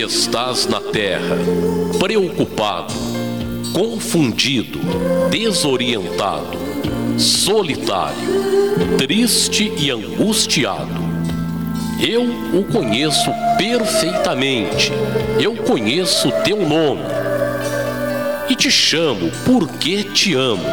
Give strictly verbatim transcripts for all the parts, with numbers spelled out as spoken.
que estás na terra, preocupado, confundido, desorientado, solitário, triste e angustiado, eu o conheço perfeitamente. Eu conheço teu nome e te chamo porque te amo.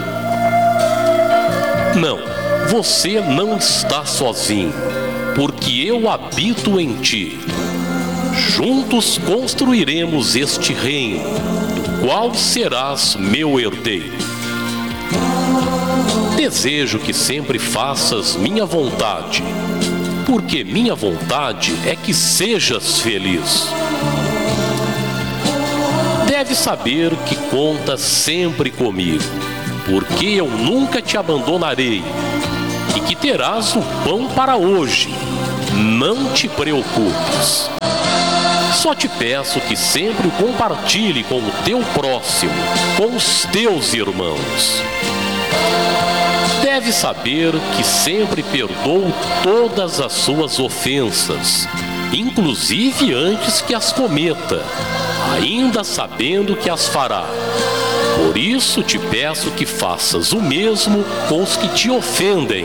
Não, você não está sozinho, porque eu habito em ti. Juntos construiremos este reino, do qual serás meu herdeiro. Desejo que sempre faças minha vontade, porque minha vontade é que sejas feliz. Deve saber que contas sempre comigo, porque eu nunca te abandonarei, e que terás o pão para hoje. Não te preocupes. Só te peço que sempre o compartilhe com o teu próximo, com os teus irmãos. Deve saber que sempre perdoo todas as suas ofensas, inclusive antes que as cometa, ainda sabendo que as fará. Por isso te peço que faças o mesmo com os que te ofendem.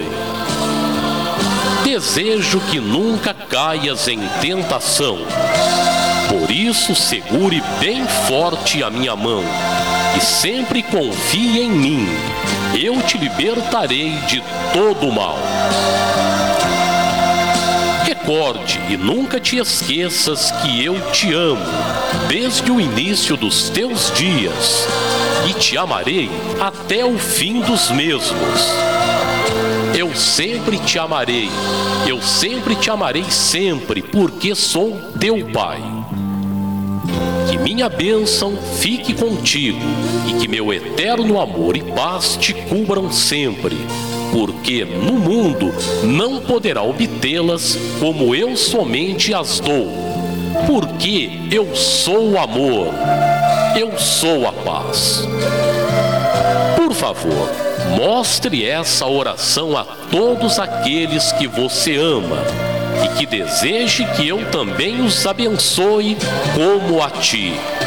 Desejo que nunca caias em tentação. Por isso segure bem forte a minha mão e sempre confie em mim. Eu te libertarei de todo o mal. Recorde e nunca te esqueças que eu te amo desde o início dos teus dias e te amarei até o fim dos mesmos. Eu sempre te amarei, eu sempre te amarei sempre, porque sou teu Pai. Que minha bênção fique contigo e que meu eterno amor e paz te cubram sempre, porque no mundo não poderá obtê-las como eu somente as dou, porque eu sou o amor, eu sou a paz. Por favor, mostre essa oração a todos aqueles que você ama e que deseje que eu também os abençoe como a ti.